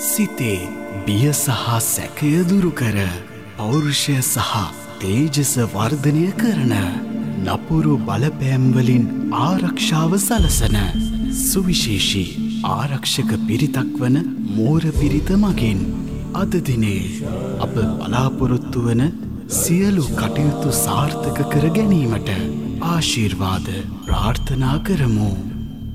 සිතේ බිය සහ සැකය දුරු කර පෞරුෂය සහ තේජස වර්ධනය කරන නපුරු බලපෑම්වලින් ආරක්ෂාව සලසන සුවිශේෂී ආරක්ෂක පිරිතක් වන මෝර පිරිත මගින් අද දිනේ අප බලාපොරොත්තු වන සියලු කටයුතු සාර්ථක කර ගැනීමට ආශිර්වාද ප්‍රාර්ථනා කරමු.